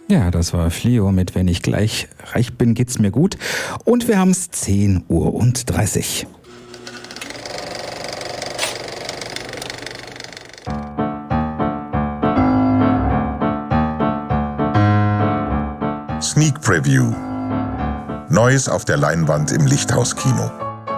Ja, das war Fleo mit Wenn ich gleich reich bin, geht's mir gut. Und wir haben es 10:30 Uhr. Sneak Preview. Neues auf der Leinwand im Lichthaus-Kino.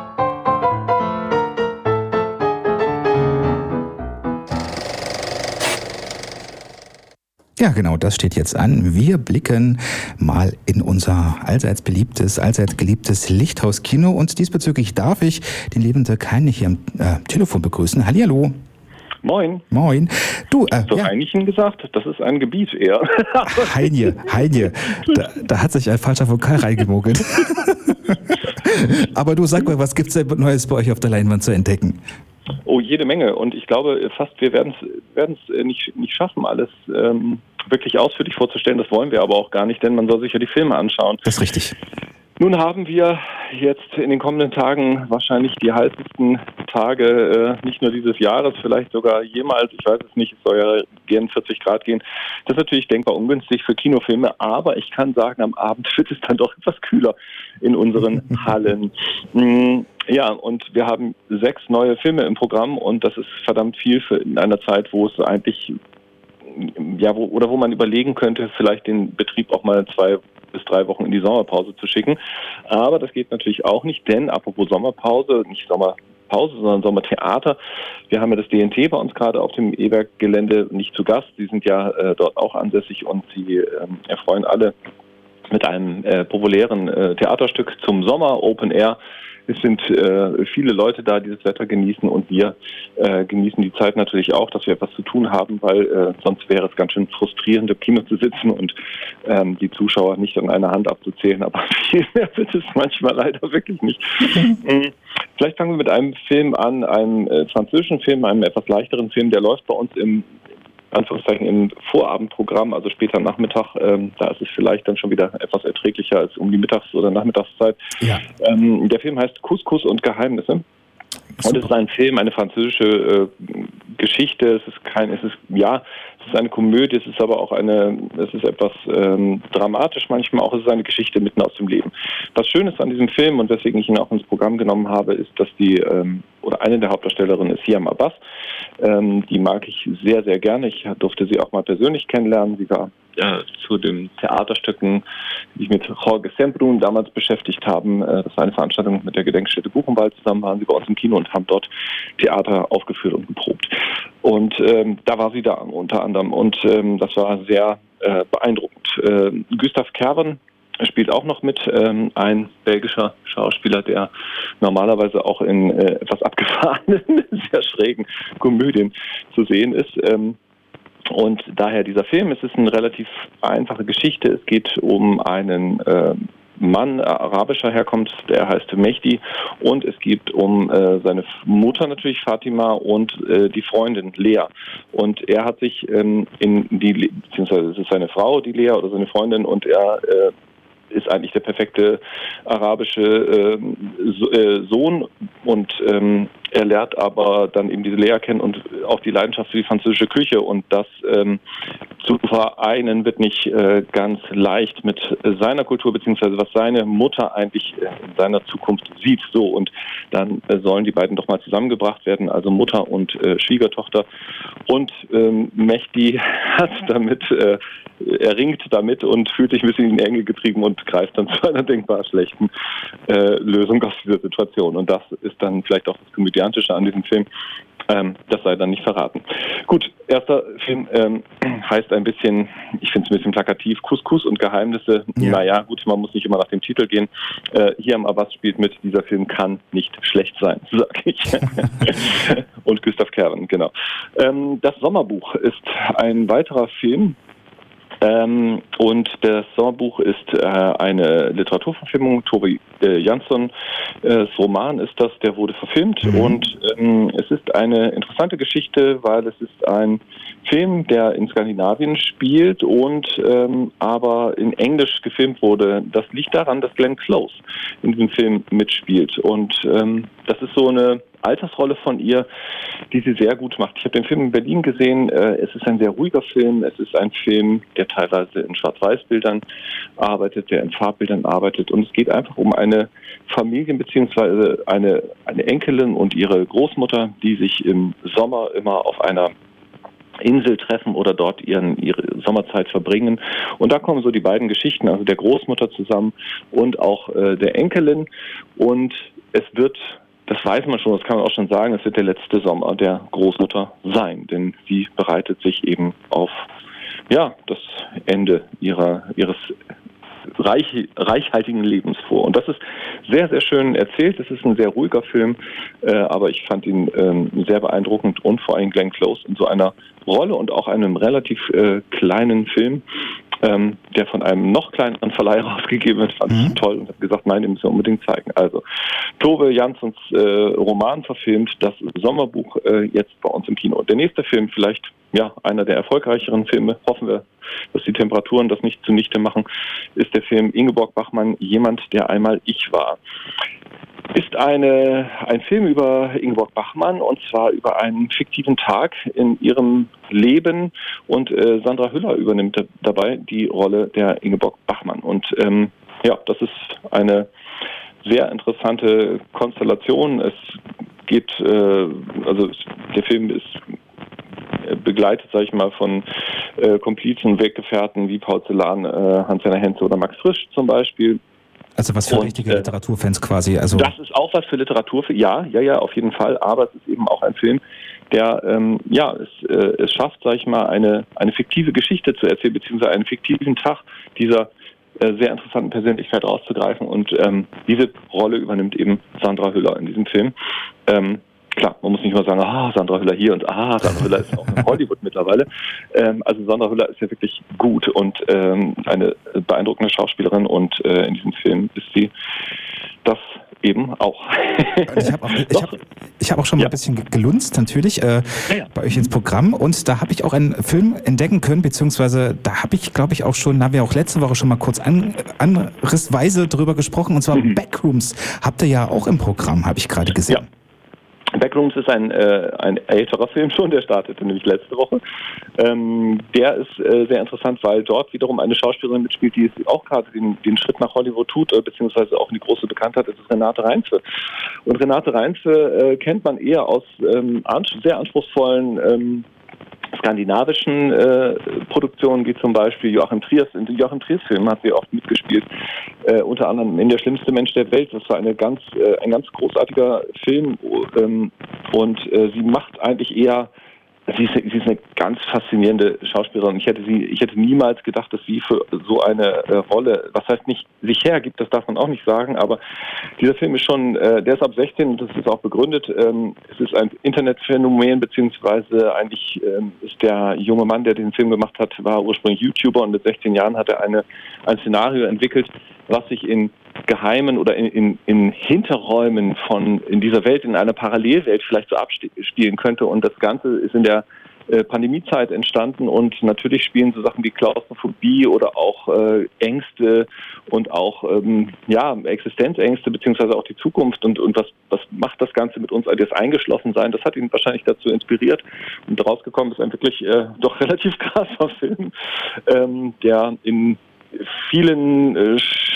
Ja, genau, das steht jetzt an. Wir blicken mal in unser allseits geliebtes Lichthaus-Kino und diesbezüglich darf ich den lieben Dirk Heinrich hier am Telefon begrüßen. Hallihallo. Moin. Moin. Du, Hast du Heinchen gesagt? Das ist ein Gebiet eher. Heinje. Da hat sich ein falscher Vokal reingemogelt. Aber du, sag mal, was gibt's denn Neues bei euch auf der Leinwand zu entdecken? Oh, jede Menge. Und ich glaube fast, wir werden es nicht schaffen, alles wirklich ausführlich vorzustellen. Das wollen wir aber auch gar nicht, denn man soll sich ja die Filme anschauen. Das ist richtig. Nun haben wir jetzt in den kommenden Tagen wahrscheinlich die heißesten Tage, nicht nur dieses Jahres, vielleicht sogar jemals, ich weiß es nicht, es soll ja gern 40 Grad gehen. Das ist natürlich denkbar ungünstig für Kinofilme, aber ich kann sagen, am Abend wird es dann doch etwas kühler in unseren Hallen. Ja, und wir haben 6 neue Filme im Programm und das ist verdammt viel in einer Zeit, wo es eigentlich, ja, wo man überlegen könnte, vielleicht den Betrieb auch mal 2 bis 3 Wochen in die Sommerpause zu schicken. Aber das geht natürlich auch nicht, denn apropos Sommerpause, nicht Sommerpause, sondern Sommertheater. Wir haben ja das DNT bei uns gerade auf dem E-Werk-Gelände nicht zu Gast. Sie sind ja dort auch ansässig und sie erfreuen alle mit einem populären Theaterstück zum Sommer, Open Air. Es sind viele Leute da, die das Wetter genießen und wir genießen die Zeit natürlich auch, dass wir etwas zu tun haben, weil sonst wäre es ganz schön frustrierend, im Kino zu sitzen und die Zuschauer nicht an einer Hand abzuzählen, aber viel mehr wird es manchmal leider wirklich nicht. Vielleicht fangen wir mit einem Film an, einem französischen Film, einem etwas leichteren Film, der läuft bei uns im Vorabendprogramm, also später Nachmittag, da ist es vielleicht dann schon wieder etwas erträglicher als um die Mittags- oder Nachmittagszeit. Ja. Der Film heißt Couscous und Geheimnisse. Super. Und es ist ein Film, eine französische Geschichte. Es ist eine Komödie, es ist aber auch es ist etwas dramatisch manchmal auch. Es ist eine Geschichte mitten aus dem Leben. Was schön ist an diesem Film und weswegen ich ihn auch ins Programm genommen habe, ist, dass eine der Hauptdarstellerinnen ist Siam Abbas. Die mag ich sehr, sehr gerne. Ich durfte sie auch mal persönlich kennenlernen. Sie war zu den Theaterstücken, die sich mit Jorge Semprún damals beschäftigt haben. Das war eine Veranstaltung mit der Gedenkstätte Buchenwald. Zusammen waren sie bei uns im Kino und haben dort Theater aufgeführt und geprobt. Und da war sie da unter anderem. Und das war sehr beeindruckend. Gustav Kerven spielt auch noch mit, ein belgischer Schauspieler, der normalerweise auch in etwas abgefahrenen, sehr schrägen Komödien zu sehen ist. Und daher dieser Film, es ist eine relativ einfache Geschichte. Es geht um einen Mann arabischer Herkunft, der heißt Mehdi, und es geht um seine Mutter natürlich, Fatima, und die Freundin Lea. Und er hat sich beziehungsweise es ist seine Frau, die Lea, oder seine Freundin, und er ist eigentlich der perfekte arabische Sohn und er lernt aber dann eben diese Lea kennen und auch die Leidenschaft für die französische Küche und das zu vereinen wird nicht ganz leicht mit seiner Kultur, beziehungsweise was seine Mutter eigentlich in seiner Zukunft sieht. So, und dann sollen die beiden doch mal zusammengebracht werden, also Mutter und Schwiegertochter. Und Mehdi ringt damit und fühlt sich ein bisschen in die Enge getrieben und greift dann zu einer denkbar schlechten Lösung aus dieser Situation. Und das ist dann vielleicht auch das Komödiantische an diesem Film. Das sei dann nicht verraten. Gut, erster Film heißt ein bisschen, ich finde es ein bisschen plakativ, Couscous und Geheimnisse. Ja. Naja, gut, man muss nicht immer nach dem Titel gehen. Hiam Abbas spielt mit, dieser Film kann nicht schlecht sein, sage ich. Und Gustav Kerven, genau. Das Sommerbuch ist ein weiterer Film. Und das Sommerbuch ist eine Literaturverfilmung. Tove Jansson Roman ist das, der wurde verfilmt. Und es ist eine interessante Geschichte, weil es ist ein Film, der in Skandinavien spielt und aber in Englisch gefilmt wurde. Das liegt daran, dass Glenn Close in diesem Film mitspielt. Und das ist so eine Altersrolle von ihr, die sie sehr gut macht. Ich habe den Film in Berlin gesehen. Es ist ein sehr ruhiger Film. Es ist ein Film, der teilweise in Schwarz-Weiß-Bildern arbeitet, der in Farbbildern arbeitet. Und es geht einfach um eine Familie bzw. eine Enkelin und ihre Großmutter, die sich im Sommer immer auf einer Insel treffen oder dort ihre Sommerzeit verbringen. Und da kommen so die beiden Geschichten, also der Großmutter zusammen und auch der Enkelin. Und es wird, das weiß man schon, das kann man auch schon sagen, es wird der letzte Sommer der Großmutter sein, denn sie bereitet sich eben auf das Ende ihres reichhaltigen Lebens vor. Und das ist sehr, sehr schön erzählt. Es ist ein sehr ruhiger Film, aber ich fand ihn sehr beeindruckend und vor allem Glenn Close in so einer Rolle und auch einem relativ kleinen Film, der von einem noch kleineren Verleih rausgegeben wird, fand ich toll und habe gesagt, nein, den müssen wir unbedingt zeigen. Also Tove Janssons Roman verfilmt, das Sommerbuch jetzt bei uns im Kino. Der nächste Film, vielleicht einer der erfolgreicheren Filme, hoffen wir, dass die Temperaturen das nicht zunichte machen, ist der Film Ingeborg Bachmann, Jemand, der einmal ich war. Ist ein Film über Ingeborg Bachmann und zwar über einen fiktiven Tag in ihrem Leben und Sandra Hüller übernimmt dabei die Rolle der Ingeborg Bachmann. Und das ist eine sehr interessante Konstellation. Es geht, der Film ist begleitet, sage ich mal, von Komplizen, Weggefährten wie Paul Celan, Hans-Werner Henze oder Max Frisch zum Beispiel. Also was für richtige Literaturfans quasi. Also das ist auch was für Literatur, ja, auf jeden Fall. Aber es ist eben auch ein Film, der es schafft, sage ich mal, eine fiktive Geschichte zu erzählen, beziehungsweise einen fiktiven Tag dieser sehr interessanten Persönlichkeit rauszugreifen. Und diese Rolle übernimmt eben Sandra Hüller in diesem Film. Klar, man muss nicht mal sagen, Sandra Hüller hier und Sandra Hüller ist auch in Hollywood mittlerweile. Also Sandra Hüller ist ja wirklich gut und eine beeindruckende Schauspielerin und in diesem Film ist sie das eben auch. Ich hab auch schon mal ein bisschen gelunzt, natürlich, bei euch ins Programm und da habe ich auch einen Film entdecken können, beziehungsweise da habe ich, glaube ich, auch schon, da haben wir auch letzte Woche schon mal kurz anrissweise drüber gesprochen und zwar Backrooms habt ihr ja auch im Programm, habe ich gerade gesehen. Ja. Backrooms ist ein älterer Film schon, der startete nämlich letzte Woche. Der ist sehr interessant, weil dort wiederum eine Schauspielerin mitspielt, die auch gerade den Schritt nach Hollywood tut, beziehungsweise auch eine große Bekanntheit, das ist Renate Reinze. Und Renate Reinze kennt man eher aus sehr anspruchsvollen skandinavischen Produktionen, wie zum Beispiel Joachim Triers. In den Joachim Triers-Filmen hat sie oft mitgespielt, unter anderem in Der schlimmste Mensch der Welt. Das war ein ganz großartiger Film und sie macht eigentlich eher, sie ist eine ganz faszinierende Schauspielerin. Ich hätte niemals gedacht, dass sie für so eine Rolle, was heißt nicht sich hergibt, das darf man auch nicht sagen, aber dieser Film ist schon, der ist ab 16 und das ist auch begründet. Es ist ein Internetphänomen, beziehungsweise eigentlich ist der junge Mann, der den Film gemacht hat, war ursprünglich YouTuber und mit 16 Jahren hat er ein Szenario entwickelt, was sich in geheimen oder in Hinterräumen in dieser Welt, in einer Parallelwelt vielleicht so abspielen könnte. Und das Ganze ist in der Pandemiezeit entstanden und natürlich spielen so Sachen wie Klaustrophobie oder auch Ängste und auch Existenzängste beziehungsweise auch die Zukunft und was macht das Ganze mit uns, das Eingeschlossensein, das hat ihn wahrscheinlich dazu inspiriert und rausgekommen ist ein wirklich doch relativ krasser Film, der in vielen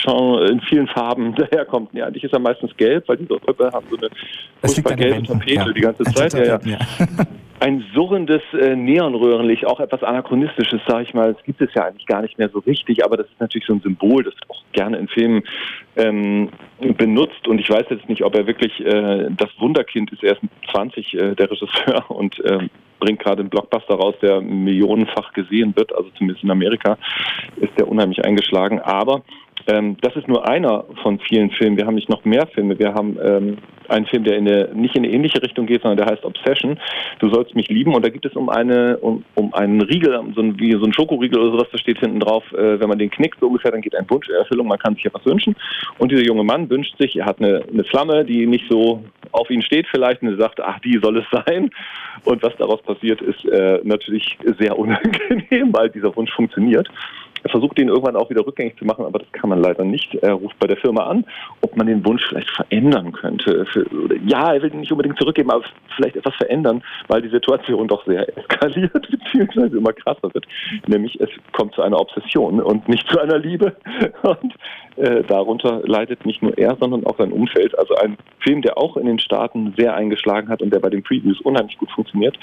Farben daherkommt. Ja, eigentlich ist er meistens gelb, weil diese Röpfe haben so eine furchtbar gelbe Tapete die ganze Zeit. Ja. Ein surrendes Neonröhrenlicht, auch etwas Anachronistisches, sage ich mal. Das gibt es ja eigentlich gar nicht mehr so richtig, aber das ist natürlich so ein Symbol, das wird auch gerne in Filmen benutzt. Und ich weiß jetzt nicht, ob er wirklich das Wunderkind ist. Er ist 20, der Regisseur, und bringt gerade einen Blockbuster raus, der millionenfach gesehen wird, also zumindest in Amerika ist der unheimlich eingeschlagen. Aber das ist nur einer von vielen Filmen. Wir haben nicht noch mehr Filme. Wir haben einen Film, der nicht in eine ähnliche Richtung geht, sondern der heißt Obsession. Du sollst mich lieben. Und da geht es um einen Riegel, so ein Schokoriegel oder sowas, da steht hinten drauf, wenn man den knickt so ungefähr, dann geht ein Wunsch in Erfüllung, man kann sich etwas wünschen. Und dieser junge Mann wünscht sich, er hat eine Flamme, die nicht so auf ihn steht vielleicht, und er sagt, die soll es sein. Und was daraus passiert, ist natürlich sehr unangenehm, weil dieser Wunsch funktioniert. Er versucht, den irgendwann auch wieder rückgängig zu machen, aber das kann man leider nicht. Er ruft bei der Firma an, ob man den Wunsch vielleicht verändern könnte. Er will ihn nicht unbedingt zurückgeben, aber vielleicht etwas verändern, weil die Situation doch sehr eskaliert bzw. immer krasser wird. Nämlich es kommt zu einer Obsession und nicht zu einer Liebe. Und darunter leidet nicht nur er, sondern auch sein Umfeld. Also ein Film, der auch in den Staaten sehr eingeschlagen hat und der bei den Previews unheimlich gut funktioniert.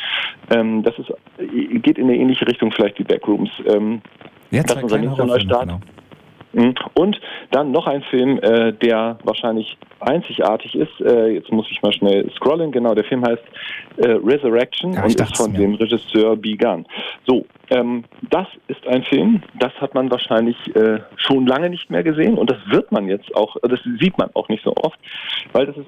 Geht in eine ähnliche Richtung vielleicht wie Backrooms. Das ist unser nächster Neustart. Genau. Und dann noch ein Film, der wahrscheinlich einzigartig ist. Jetzt muss ich mal schnell scrollen. Genau, der Film heißt Resurrection und ist von dem Regisseur B. Gunn. So, das ist ein Film, das hat man wahrscheinlich schon lange nicht mehr gesehen und das wird man jetzt auch, das sieht man auch nicht so oft, weil das ist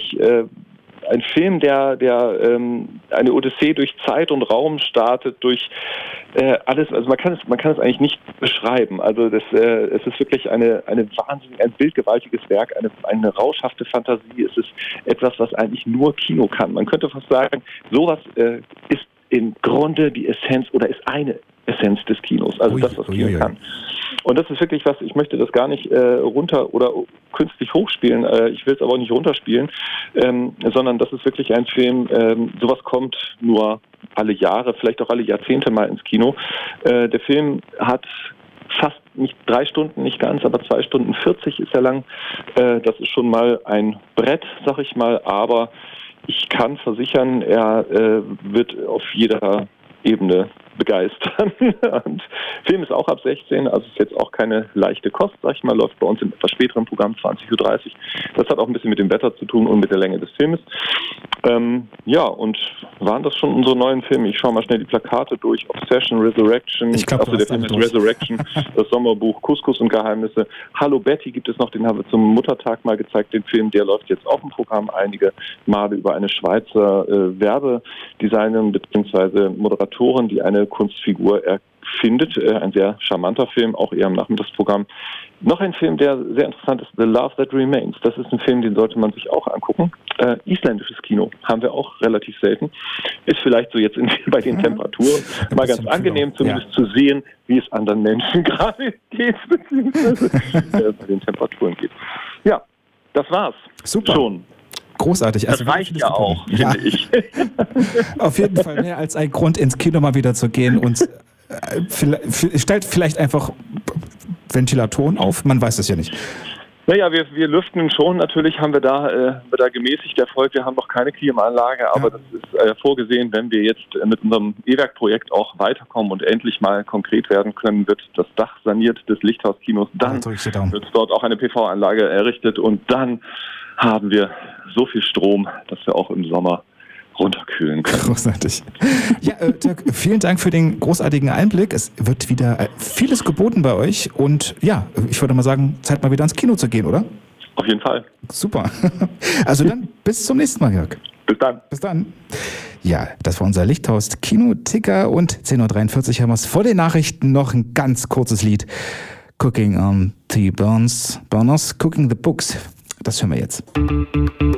ein Film, der eine Odyssee durch Zeit und Raum startet, durch alles, also man kann es eigentlich nicht beschreiben. Also es ist wirklich ein bildgewaltiges Werk, eine rauschhafte Fantasie. Es ist etwas, was eigentlich nur Kino kann. Man könnte fast sagen, sowas ist im Grunde die Essenz oder ist eine Essenz des Kinos, also das, was Kino kann. Und das ist wirklich was, ich möchte das gar nicht runter oder künstlich hochspielen, ich will es aber auch nicht runterspielen, sondern das ist wirklich ein Film, sowas kommt nur alle Jahre, vielleicht auch alle Jahrzehnte mal ins Kino. Der Film hat fast nicht 3 Stunden, nicht ganz, aber 2 Stunden 40 ist er lang. Das ist schon mal ein Brett, sag ich mal, aber ich kann versichern, er wird auf jeder Ebene begeistern. Und der Film ist auch ab 16, also ist jetzt auch keine leichte Kost, sag ich mal, läuft bei uns im etwas späteren Programm 20:30 Uhr. Das hat auch ein bisschen mit dem Wetter zu tun und mit der Länge des Filmes. Und waren das schon unsere neuen Filme? Ich schaue mal schnell die Plakate durch. Obsession, Resurrection, der Film ist Resurrection, das Sommerbuch, Couscous und Geheimnisse. Hallo Betty gibt es noch, den haben wir zum Muttertag mal gezeigt, den Film, der läuft jetzt auch im Programm einige Male über eine Schweizer Werbedesignerin bzw. Moderatorin, die eine Kunstfigur erfindet. Ein sehr charmanter Film, auch eher im Nachmittagsprogramm. Noch ein Film, der sehr interessant ist, The Love That Remains. Das ist ein Film, den sollte man sich auch angucken. Isländisches Kino haben wir auch relativ selten. Ist vielleicht so jetzt bei den Temperaturen mal ganz angenehm, zumindest zu sehen, wie es anderen Menschen gerade geht, beziehungsweise bei den Temperaturen geht. Ja, das war's. Super. Schon. Großartig. Das reicht ja auch, finde ich. Auf jeden Fall mehr als ein Grund, ins Kino mal wieder zu gehen und stellt vielleicht einfach Ventilatoren auf, man weiß es ja nicht. Naja, wir lüften schon, natürlich haben wir da gemäßigt Erfolg, wir haben noch keine Klimaanlage, aber das ist vorgesehen, wenn wir jetzt mit unserem E-Werk-Projekt auch weiterkommen und endlich mal konkret werden können, wird das Dach saniert des Lichthaus-Kinos, dann wird dort auch eine PV-Anlage errichtet und dann haben wir so viel Strom, dass wir auch im Sommer runterkühlen können. Großartig. Ja, Dirk, vielen Dank für den großartigen Einblick. Es wird wieder vieles geboten bei euch und ja, ich würde mal sagen, Zeit mal wieder ins Kino zu gehen, oder? Auf jeden Fall. Super. Also dann bis zum nächsten Mal, Jörg. Bis dann. Bis dann. Ja, das war unser Lichthaus-Kino-Ticker und 10:43 Uhr haben wir es vor den Nachrichten noch ein ganz kurzes Lied. Cooking on the Burners, Cooking the Books. Das hören wir jetzt.